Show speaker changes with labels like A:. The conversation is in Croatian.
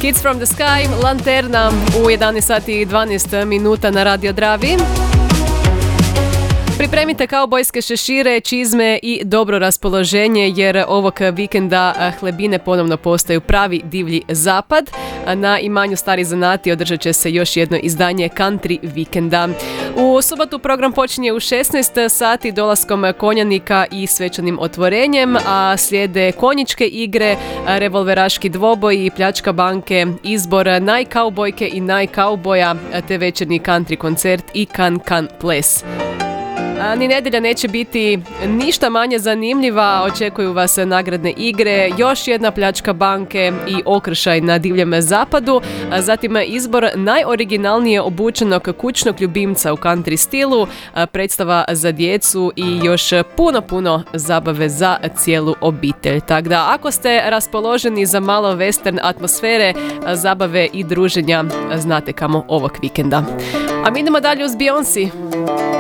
A: Kids from the Sky, Lanterna u 11 sati i 12 minuta na Radio Dravi. Pripremite kaubojske šešire, čizme i dobro raspoloženje jer ovog vikenda hlebine ponovno postaju pravi divlji zapad. Na imanju Stari Zanati održat će se još jedno izdanje Country vikenda. U subotu program počinje u 16 sati dolaskom konjanika i svečanim otvorenjem, a slijede konjičke igre, revolveraški dvoboj i pljačka banke, izbor najkaubojke i najkauboja, te večernji country koncert i kan ples. Ni nedjelja neće biti ništa manje zanimljiva, očekuju vas nagradne igre, još jedna pljačka banke i okršaj na divljem zapadu, a zatim izbor najoriginalnije obučenog kućnog ljubimca u country stilu, predstava za djecu i još puno zabave za cijelu obitelj. Tako da ako ste raspoloženi za malo western atmosfere, zabave i druženja, znate kamo ovog vikenda. A mi idemo dalje uz Beyoncé.